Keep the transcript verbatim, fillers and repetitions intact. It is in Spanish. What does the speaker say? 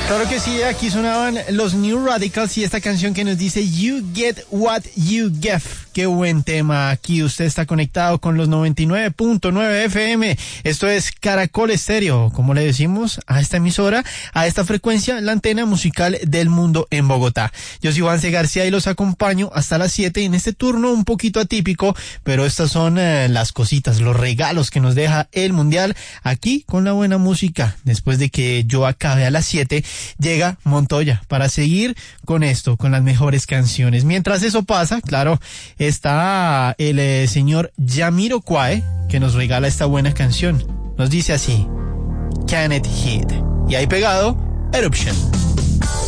Claro que sí, aquí sonaban los New Radicals y esta canción que nos dice You Get What You Give. Qué buen tema. Aquí usted está conectado con los noventa y nueve punto nueve F M. Esto es Caracol Estéreo, como le decimos a esta emisora, a esta frecuencia, la antena musical del mundo en Bogotá. Yo soy Juanse García y los acompaño hasta las siete en este turno un poquito atípico, pero estas son eh, las cositas, los regalos que nos deja el Mundial aquí con la buena música. Después de que yo acabe a las siete, llega Montoya para seguir con esto, con las mejores canciones. Mientras eso pasa, claro, está el eh, señor Jamiroquai, que nos regala esta buena canción. Nos dice así, Can It Hit. Y ahí pegado, Eruption.